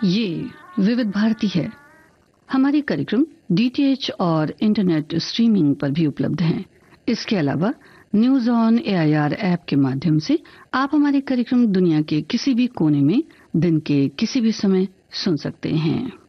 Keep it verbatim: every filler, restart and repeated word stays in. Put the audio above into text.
ये विविध भारती है। हमारे कार्यक्रम डीटीएच और इंटरनेट स्ट्रीमिंग पर भी उपलब्ध हैं। इसके अलावा न्यूज ऑन एआईआर ऐप के माध्यम से आप हमारे कार्यक्रम दुनिया के किसी भी कोने में दिन के किसी भी समय सुन सकते हैं।